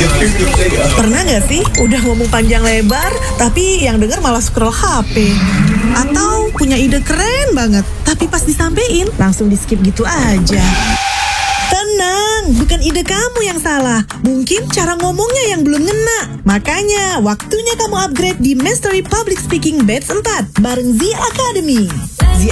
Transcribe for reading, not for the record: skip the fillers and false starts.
Pernah gak sih udah ngomong panjang lebar, tapi yang denger malah scroll HP? Atau punya ide keren banget, tapi pas disampein langsung di skip gitu aja? Tenang, bukan ide kamu yang salah. Mungkin cara ngomongnya yang belum ngena. Makanya, waktunya kamu upgrade di Mastery Public Speaking Batch 4 bareng Z Academy. Z